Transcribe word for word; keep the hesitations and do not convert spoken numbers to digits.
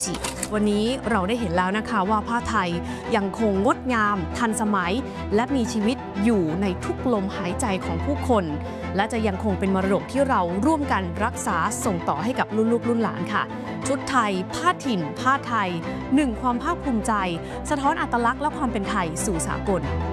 วันนี้เราได้เห็นแล้วนะคะว่าผ้าไทยยังคงงดงามทันสมัยและมีชีวิตอยู่ในทุกลมหายใจของผู้คนและจะยังคงเป็นมรดกที่เราร่วมกันรักษาส่งต่อให้กับรุ่นลูกรุ่นหลานค่ะชุดไทยผ้าถิ่นผ้าไทยหนึ่งความภาคภูมิใจสะท้อนอัตลักษณ์และความเป็นไทยสู่สากล